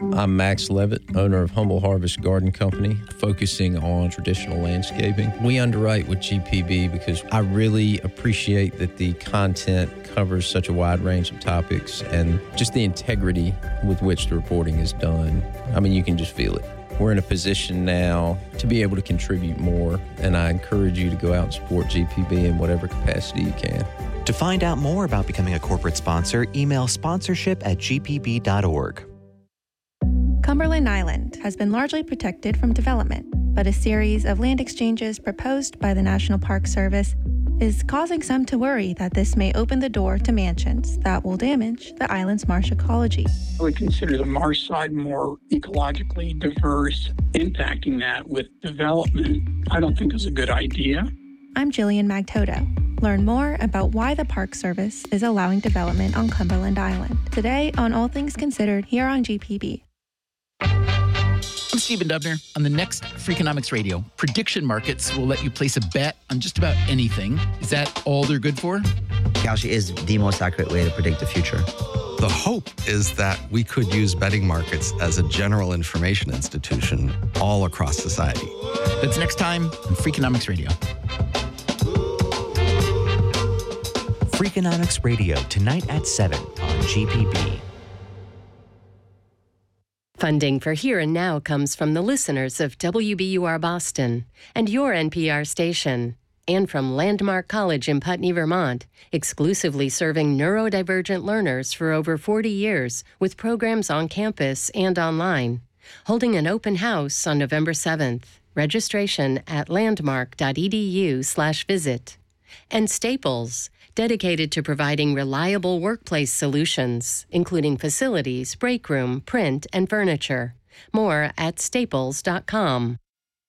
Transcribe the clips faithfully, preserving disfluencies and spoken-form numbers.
I'm Max Levitt, owner of Humble Harvest Garden Company, focusing on traditional landscaping. We underwrite with G P B because I really appreciate that the content covers such a wide range of topics and just the integrity with which the reporting is done. I mean, you can just feel it. We're in a position now to be able to contribute more, and I encourage you to go out and support G P B in whatever capacity you can. To find out more about becoming a corporate sponsor, email sponsorship at g p b dot org. Cumberland Island has been largely protected from development, but a series of land exchanges proposed by the National Park Service is causing some to worry that this may open the door to mansions that will damage the island's marsh ecology. I would consider the marsh side more ecologically diverse. Impacting that with development, I don't think is a good idea. I'm Jillian Magtoto. Learn more about why the Park Service is allowing development on Cumberland Island today on All Things Considered here on G P B. I'm Stephen Dubner. On the next Freakonomics Radio, prediction markets will let you place a bet on just about anything. Is that all they're good for? Kalshi is the most accurate way to predict the future. The hope is that we could use betting markets as a general information institution all across society. That's next time on Freakonomics Radio. Freakonomics Radio, tonight at seven on G P B. Funding for Here and Now comes from the listeners of W B U R Boston and your N P R station, and from Landmark College in Putney, Vermont, exclusively serving neurodivergent learners for over forty years with programs on campus and online. Holding an open house on November seventh. Registration at landmark.edu slash visit. And Staples, dedicated to providing reliable workplace solutions, including facilities, break room, print, and furniture. More at staples dot com.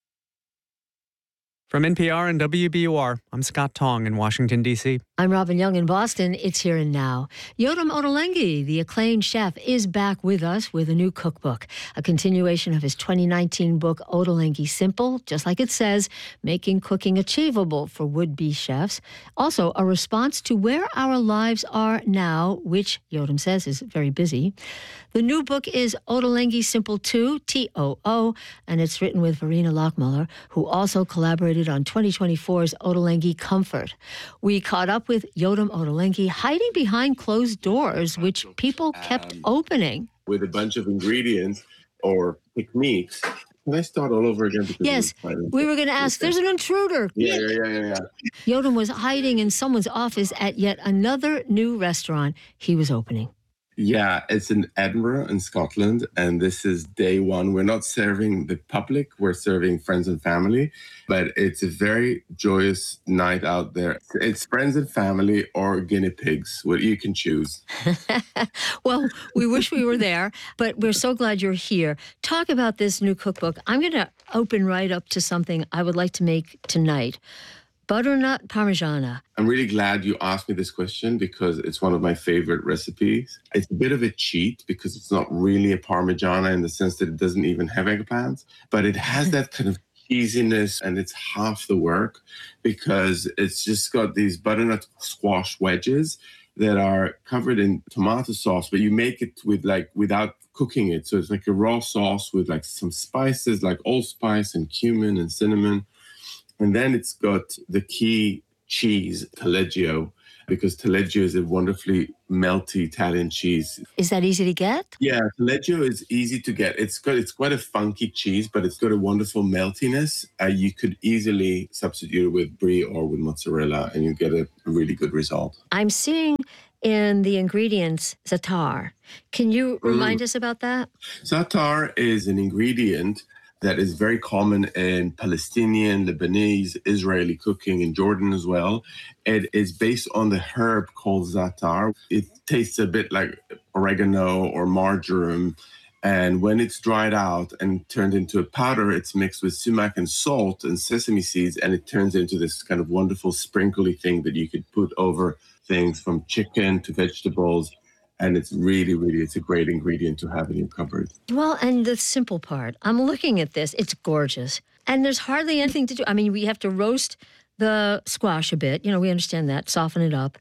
From N P R and W B U R, I'm Scott Tong in Washington, D C I'm Robin Young in Boston. It's Here and Now. Yotam Ottolenghi, the acclaimed chef, is back with us with a new cookbook, a continuation of his twenty nineteen book, Ottolenghi Simple, just like it says, making cooking achievable for would-be chefs. Also, a response to where our lives are now, which Yotam says is very busy. The new book is Ottolenghi Simple two, T O O, and it's written with Verena Lockmuller, who also collaborated on twenty twenty-four's Ottolenghi Comfort. We caught up with Yotam Ottolenghi hiding behind closed doors, which people kept um, opening. With a bunch of ingredients or techniques. Can I start all over again? Yes, we were going to ask, there's an intruder. Yeah, yeah, yeah, yeah, yeah. Yotam was hiding in someone's office at yet another new restaurant he was opening. Yeah, it's in Edinburgh in Scotland, and this is day one. We're not serving the public, we're serving friends and family, but it's a very joyous night out there. It's friends and family or guinea pigs, what you can choose. Well, we wish we were there, but we're so glad you're here. Talk about this new cookbook. I'm going to open right up to something I would like to make tonight. Butternut Parmigiana. I'm really glad you asked me this question because it's one of my favorite recipes. It's a bit of a cheat because it's not really a Parmigiana in the sense that it doesn't even have eggplants, but it has that kind of cheesiness, and it's half the work because it's just got these butternut squash wedges that are covered in tomato sauce, but you make it with like without cooking it. So it's like a raw sauce with like some spices like allspice and cumin and cinnamon. And then it's got the key cheese, Taleggio, because Taleggio is a wonderfully melty Italian cheese. Is that easy to get? Yeah, Taleggio is easy to get. It's got it's quite a funky cheese, but it's got a wonderful meltiness. Uh, you could easily substitute it with brie or with mozzarella, and you get a really good result. I'm seeing in the ingredients za'atar. Can you remind mm. us about that? Za'atar is an ingredient that is very common in Palestinian, Lebanese, Israeli cooking, in Jordan as well. It is based on the herb called za'atar. It tastes a bit like oregano or marjoram. And when it's dried out and turned into a powder, it's mixed with sumac and salt and sesame seeds, and it turns into this kind of wonderful sprinkly thing that you could put over things from chicken to vegetables. And it's really, really, it's a great ingredient to have in your cupboard. Well, and the simple part, I'm looking at this, it's gorgeous. And there's hardly anything to do. I mean, we have to roast the squash a bit. You know, we understand that, soften it up.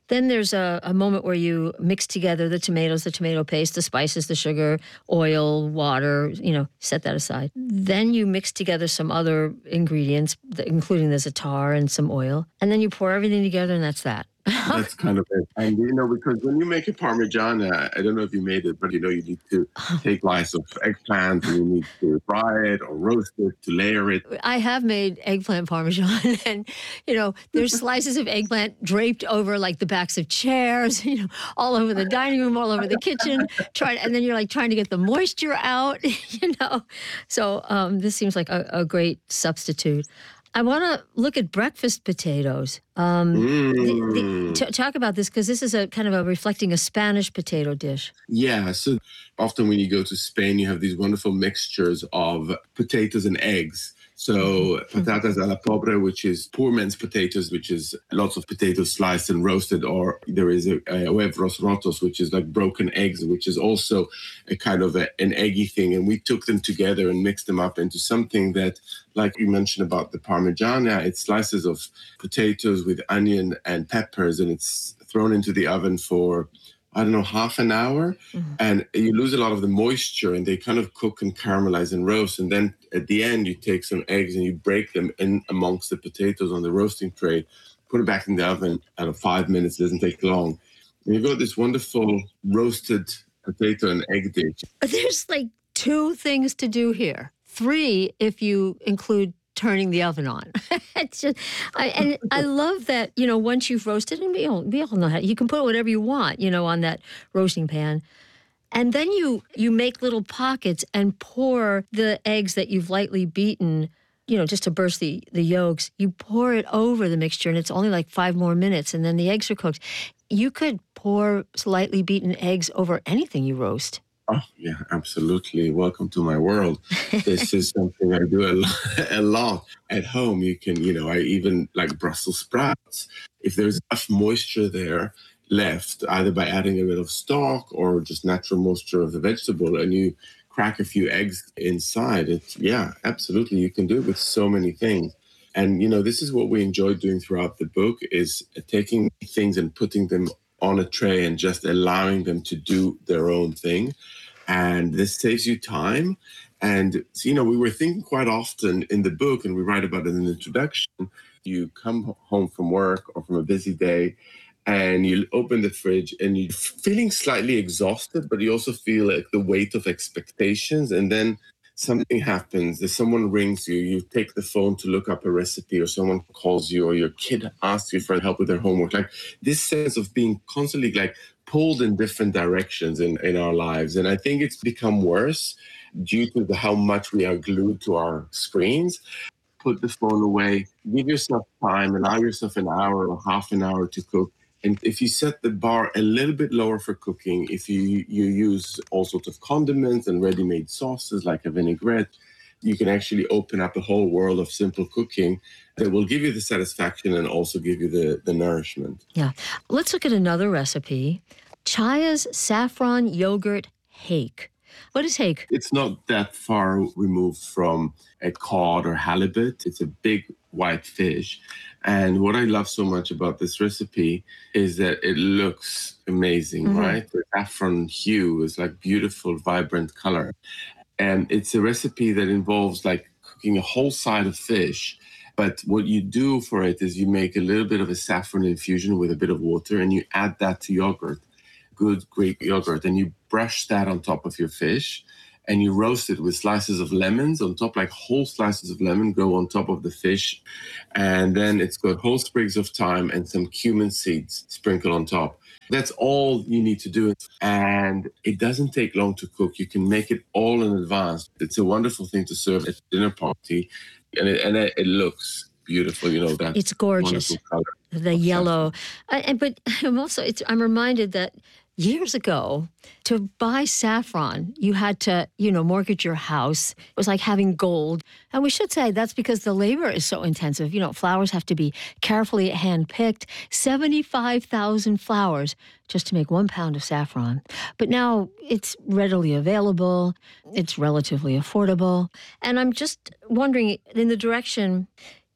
Then there's a, a moment where you mix together the tomatoes, the tomato paste, the spices, the sugar, oil, water, you know, set that aside. Then you mix together some other ingredients, including the za'atar and some oil. And then you pour everything together, and that's that. That's kind of it. And, you know, because when you make a Parmigiana, I don't know if you made it, but, you know, you need to take slice of eggplant and you need to fry it or roast it to layer it. I have made eggplant Parmesan, and, you know, there's slices of eggplant draped over, like, the backs of chairs, you know, all over the dining room, all over the kitchen. Try, and then you're, like, trying to get the moisture out, you know. So um, this seems like a, a great substitute. I want to look at breakfast potatoes. Um, mm. the, the, t- talk about this, because this is a kind of a reflecting a Spanish potato dish. Yeah, so often when you go to Spain, you have these wonderful mixtures of potatoes and eggs. So mm-hmm. patatas a la pobre, which is poor man's potatoes, which is lots of potatoes sliced and roasted, or there is a, a huevos rotos, which is like broken eggs, which is also a kind of a, an eggy thing. And we took them together and mixed them up into something that, like you mentioned about the Parmigiana, it's slices of potatoes with onion and peppers, and it's thrown into the oven for, I don't know, half an hour. Mm-hmm. And you lose a lot of the moisture, and they kind of cook and caramelize and roast. And then at the end, you take some eggs and you break them in amongst the potatoes on the roasting tray, put it back in the oven out of five minutes. It doesn't take long. And you've got this wonderful roasted potato and egg dish. There's like two things to do here. Three, if you include turning the oven on. It's just, I, and I love that, you know, once you've roasted, and we all, we all know how, you can put whatever you want, you know, on that roasting pan. And then you, you make little pockets and pour the eggs that you've lightly beaten, you know, just to burst the, the yolks. You pour it over the mixture, and it's only like five more minutes, and then the eggs are cooked. You could pour slightly beaten eggs over anything you roast. Oh, yeah, absolutely. Welcome to my world. This is something I do a lot, a lot at home. You can, you know, I even like Brussels sprouts. If there's enough moisture there left, either by adding a bit of stock or just natural moisture of the vegetable, and you crack a few eggs inside it, yeah, absolutely. You can do it with so many things. And, you know, this is what we enjoy doing throughout the book, is taking things and putting them on a tray and just allowing them to do their own thing. And this saves you time. And, you know, we were thinking quite often in the book, and we write about it in the introduction, you come home from work or from a busy day, and you open the fridge and you're feeling slightly exhausted, but you also feel like the weight of expectations. And then something happens, if someone rings you, you take the phone to look up a recipe, or someone calls you, or your kid asks you for help with their homework. Like this sense of being constantly like pulled in different directions in, in our lives. And I think it's become worse due to the, how much we are glued to our screens. Put the phone away, give yourself time, allow yourself an hour or half an hour to cook. And if you set the bar a little bit lower for cooking, if you, you use all sorts of condiments and ready-made sauces like a vinaigrette, you can actually open up a whole world of simple cooking that will give you the satisfaction and also give you the, the nourishment. Yeah. Let's look at another recipe. Chaya's saffron yogurt hake. What is hake? It's not that far removed from a cod or halibut. It's a big white fish. And what I love so much about this recipe is that it looks amazing, mm-hmm. right? The saffron hue is like beautiful, vibrant color. And it's a recipe that involves like cooking a whole side of fish. But what you do for it is you make a little bit of a saffron infusion with a bit of water, and you add that to yogurt, good Greek yogurt, and you brush that on top of your fish, and you roast it with slices of lemons on top, like whole slices of lemon go on top of the fish. And then it's got whole sprigs of thyme and some cumin seeds sprinkled on top. That's all you need to do. And it doesn't take long to cook. You can make it all in advance. It's a wonderful thing to serve at a dinner party. And it, and it, it looks beautiful, you know, that it's gorgeous. Color the yellow. I, but I'm also, it's, I'm reminded that years ago, to buy saffron, you had to, you know, mortgage your house. It was like having gold. And we should say that's because the labor is so intensive. You know, flowers have to be carefully hand-picked. seventy-five thousand flowers just to make one pound of saffron. But now it's readily available. It's relatively affordable. And I'm just wondering, in the direction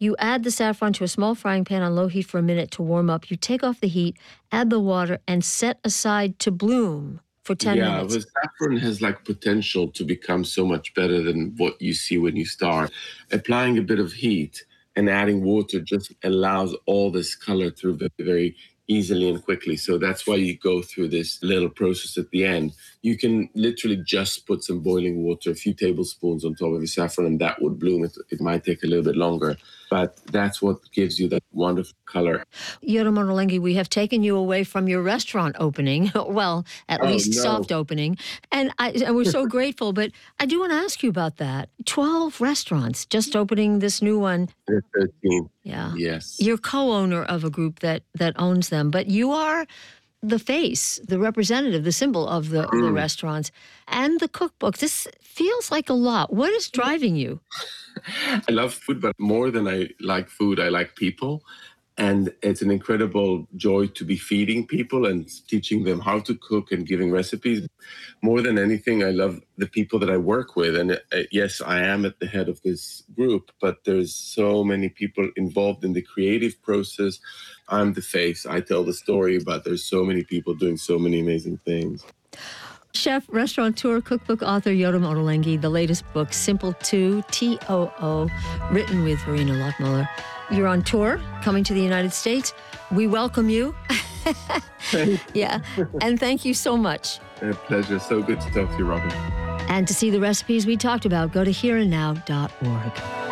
You add the saffron to a small frying pan on low heat for a minute to warm up. You take off the heat, add the water, and set aside to bloom for ten yeah, minutes. Yeah, but saffron has like potential to become so much better than what you see when you start. Applying a bit of heat and adding water just allows all this color through very, very easily and quickly. So that's why you go through this little process at the end. You can literally just put some boiling water, a few tablespoons on top of your saffron, and that would bloom. It, it might take a little bit longer, but that's what gives you that wonderful color. Yotam Ottolenghi, we have taken you away from your restaurant opening. Well, at oh, least no. soft opening. And, I, and we're so grateful, but I do want to ask you about that. twelve restaurants just opening this new one. thirteen. Yeah. Yes. You're co-owner of a group that, that owns them, but you are the face, the representative, the symbol of the, mm. the restaurants and the cookbook. This feels like a lot. What is driving you? I love food, but more than I like food, I like people. And it's an incredible joy to be feeding people and teaching them how to cook and giving recipes. More than anything, I love the people that I work with. And uh, yes, I am at the head of this group, but there's so many people involved in the creative process. I'm the face. I tell the story, but there's so many people doing so many amazing things. Chef, restaurateur, cookbook author Yotam Ottolenghi, the latest book, Simple two, T O O, written with Verena Lottmuller. You're on tour, coming to the United States. We welcome you. Yeah, and thank you so much. A pleasure. So good to talk to you, Robin. And to see the recipes we talked about, go to here and now dot org.